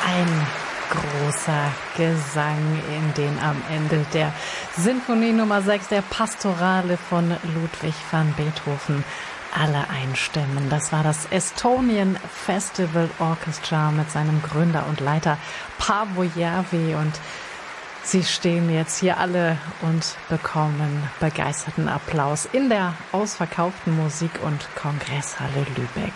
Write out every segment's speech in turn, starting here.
Ein großer Gesang in den am Ende der Sinfonie Nummer 6 der Pastorale von Ludwig van Beethoven alle einstimmen. Das war das Estonian Festival Orchestra mit seinem Gründer und Leiter Paavo Järvi, und sie stehen jetzt hier alle und bekommen begeisterten Applaus in der ausverkauften Musik- und Kongresshalle Lübeck.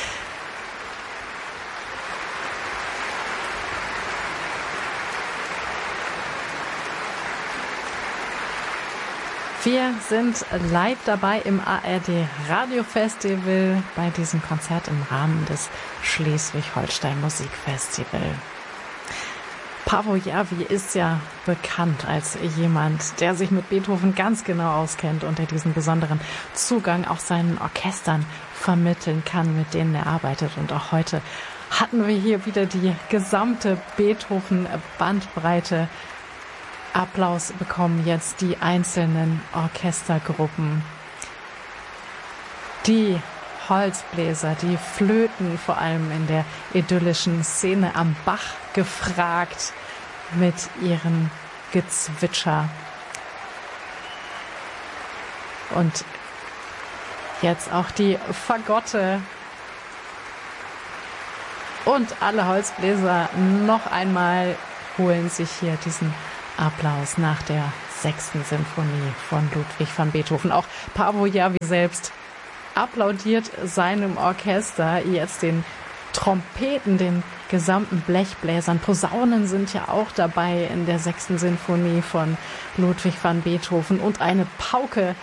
Wir sind live dabei im ARD Radio Festival bei diesem Konzert im Rahmen des Schleswig-Holstein Musikfestival. Paavo Järvi ist ja bekannt als jemand, der sich mit Beethoven ganz genau auskennt und der diesen besonderen Zugang auch seinen Orchestern vermitteln kann, mit denen er arbeitet. Und auch heute hatten wir hier wieder die gesamte Beethoven-Bandbreite. Applaus bekommen jetzt die einzelnen Orchestergruppen. Die Holzbläser, die Flöten, vor allem in der idyllischen Szene am Bach gefragt mit ihrem Gezwitscher. Und jetzt auch die Fagotte und alle Holzbläser noch einmal holen sich hier diesen Applaus nach der 6. Sinfonie von Ludwig van Beethoven. Auch Paavo Järvi selbst applaudiert seinem Orchester, jetzt den Trompeten, den gesamten Blechbläsern. Posaunen sind ja auch dabei in der 6. Sinfonie von Ludwig van Beethoven und eine Pauke.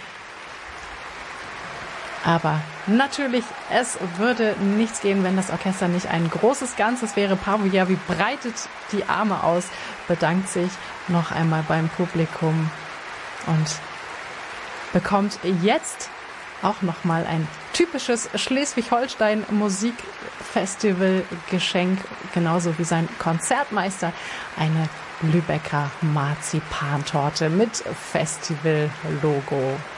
Aber natürlich, es würde nichts gehen, wenn das Orchester nicht ein großes Ganzes wäre. Paavo Järvi breitet die Arme aus, bedankt sich noch einmal beim Publikum und bekommt jetzt auch noch mal ein typisches Schleswig-Holstein Musikfestival-Geschenk, genauso wie sein Konzertmeister, eine Lübecker Marzipantorte mit Festival-Logo.